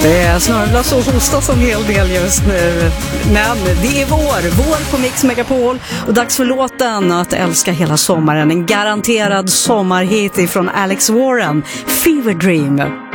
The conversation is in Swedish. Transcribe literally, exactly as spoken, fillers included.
Det snörvlas och hostas en hel del just nu. Men det är vår, vår på Mix Megapol. Och dags för låten att älska hela sommaren. En garanterad sommarhit från Alex Warren, Fever Dream.